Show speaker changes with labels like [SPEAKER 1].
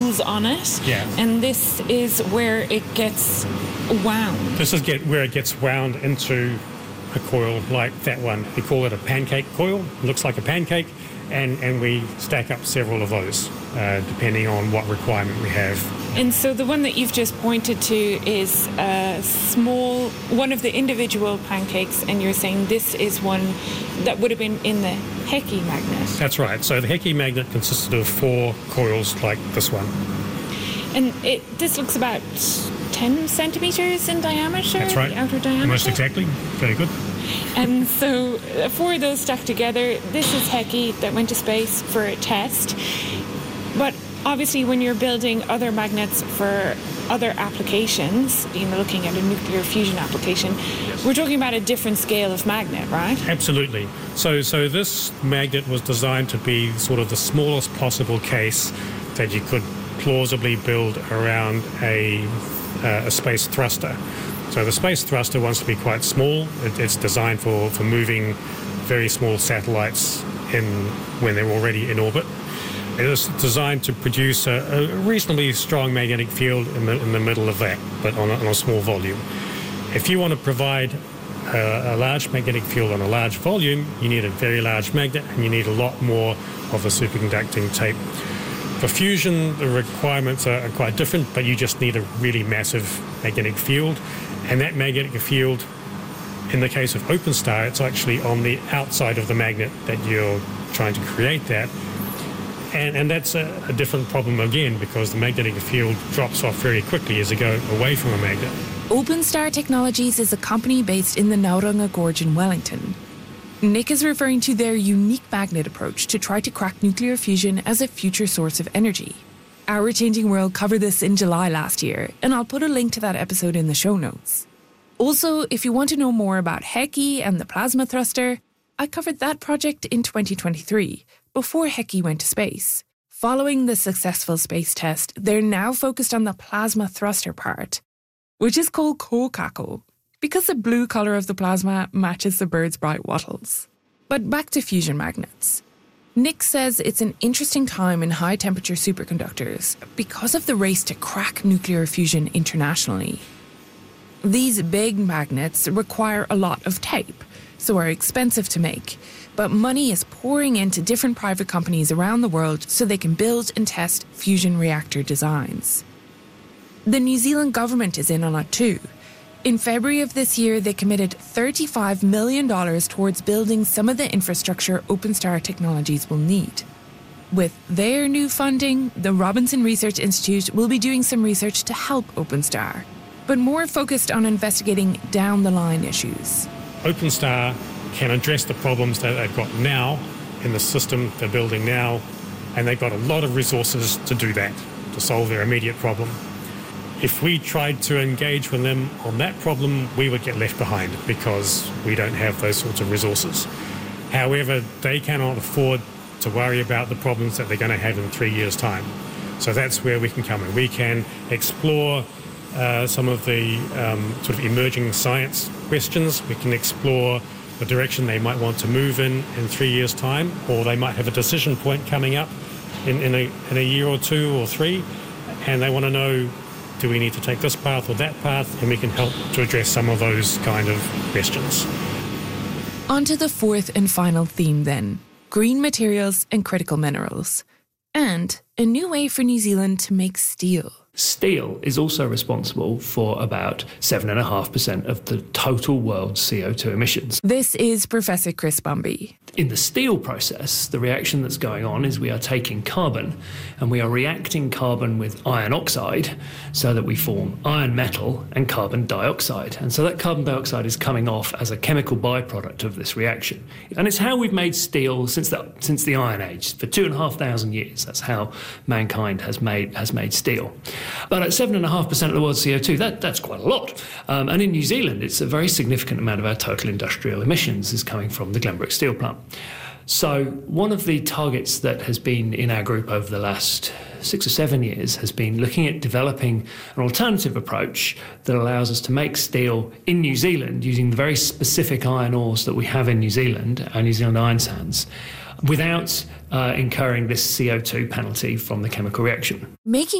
[SPEAKER 1] pulls on it.
[SPEAKER 2] Yeah.
[SPEAKER 1] And this is where it gets wound.
[SPEAKER 2] This is where it gets wound into a coil like that one. We call it a pancake coil. It looks like a pancake, and we stack up several of those, depending on what requirement we have.
[SPEAKER 1] And so the one that you've just pointed to is a small, one of the individual pancakes, and you're saying this is one that would have been in the Hecky magnet.
[SPEAKER 2] That's right. So the Hecky magnet consisted of 4 coils like this one.
[SPEAKER 1] And this looks about 10 centimetres in diameter?
[SPEAKER 2] That's right.
[SPEAKER 1] The outer diameter?
[SPEAKER 2] Almost exactly. Very good.
[SPEAKER 1] And so 4 of those stacked together, this is Hecky that went to space for a test. But obviously when you're building other magnets for other applications, looking at a nuclear fusion application, yes, we're talking about a different scale of magnet, right?
[SPEAKER 2] Absolutely. So this magnet was designed to be sort of the smallest possible case that you could plausibly build around a space thruster. So the space thruster wants to be quite small. It's designed for moving very small satellites when they're already in orbit. It was designed to produce a reasonably strong magnetic field in the middle of that, but on a small volume. If you want to provide a large magnetic field on a large volume, you need a very large magnet, and you need a lot more of the superconducting tape. For fusion, the requirements are quite different, but you just need a really massive magnetic field. And that magnetic field, in the case of OpenStar, it's actually on the outside of the magnet that you're trying to create that. And that's a different problem again, because the magnetic field drops off very quickly as you go away from a magnet.
[SPEAKER 3] OpenStar Technologies is a company based in the Tauranga Gorge in Wellington. Nick is referring to their unique magnet approach to try to crack nuclear fusion as a future source of energy. Our Changing World covered this in July last year, and I'll put a link to that episode in the show notes. Also, if you want to know more about Hecky and the plasma thruster, I covered that project in 2023, before Hecky went to space. Following the successful space test, they're now focused on the plasma thruster part, which is called kokako, because the blue colour of the plasma matches the bird's bright wattles. But back to fusion magnets. Nick says it's an interesting time in high-temperature superconductors because of the race to crack nuclear fusion internationally. These big magnets require a lot of tape, so are expensive to make, but money is pouring into different private companies around the world so they can build and test fusion reactor designs. The New Zealand government is in on it too. In February of this year, they committed $35 million towards building some of the infrastructure OpenStar Technologies will need. With their new funding, the Robinson Research Institute will be doing some research to help OpenStar, but more focused on investigating down-the-line issues.
[SPEAKER 2] OpenStar can address the problems that they've got now in the system they're building now, and they've got a lot of resources to do that, to solve their immediate problem. If we tried to engage with them on that problem, we would get left behind because we don't have those sorts of resources. However, they cannot afford to worry about the problems that they're going to have in 3 years' time. So that's where we can come in. We can explore some of the sort of emerging science questions. We can explore the direction they might want to move in 3 years' time, or they might have a decision point coming up in a year or 2 or 3, and they want to know, do we need to take this path or that path? And we can help to address some of those kind of questions.
[SPEAKER 3] On to the fourth and final theme then, green materials and critical minerals. And a new way for New Zealand to make steel.
[SPEAKER 4] Steel is also responsible for about 7.5% of the total world's CO2 emissions.
[SPEAKER 3] This is Professor Chris Bumby.
[SPEAKER 4] In the steel process, the reaction that's going on is we are taking carbon and we are reacting carbon with iron oxide so that we form iron metal and carbon dioxide. And so that carbon dioxide is coming off as a chemical byproduct of this reaction. And it's how we've made steel since the Iron Age. For 2,500 years, that's how mankind has made steel. But at 7.5% of the world's CO2, that's quite a lot. And in New Zealand, it's a very significant amount of our total industrial emissions is coming from the Glenbrook steel plant. So one of the targets that has been in our group over the last 6 or 7 years has been looking at developing an alternative approach that allows us to make steel in New Zealand using the very specific iron ores that we have in New Zealand, our New Zealand iron sands, without incurring this CO2 penalty from the chemical reaction.
[SPEAKER 3] Making